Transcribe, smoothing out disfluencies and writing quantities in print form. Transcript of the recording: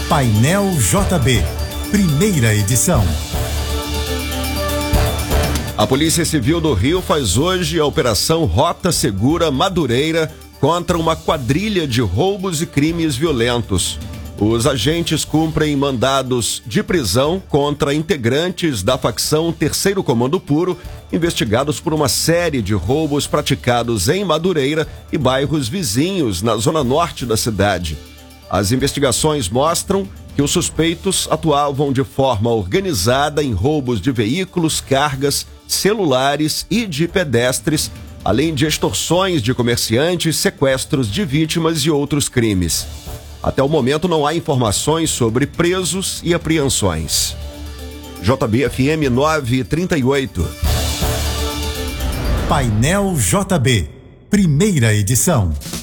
Painel JB, primeira edição. A Polícia Civil do Rio faz hoje a Operação Rota Segura Madureira contra uma quadrilha de roubos e crimes violentos. Os agentes cumprem mandados de prisão contra integrantes da facção Terceiro Comando Puro, investigados por uma série de roubos praticados em Madureira e bairros vizinhos na zona norte da cidade. As investigações mostram que os suspeitos atuavam de forma organizada em roubos de veículos, cargas, celulares e de pedestres, além de extorsões de comerciantes, sequestros de vítimas e outros crimes. Até o momento não há informações sobre presos e apreensões. JB-FM 938. Painel JB, primeira edição.